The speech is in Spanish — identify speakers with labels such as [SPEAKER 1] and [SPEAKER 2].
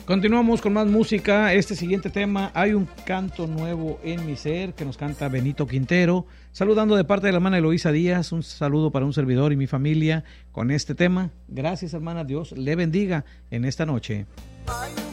[SPEAKER 1] Continuamos con más música. Este siguiente tema, Hay un canto nuevo en mi ser, que nos canta Benito Quintero, saludando de parte de la hermana Eloísa Díaz. Un saludo para un servidor y mi familia con este tema. Gracias, hermana, Dios le bendiga en esta noche.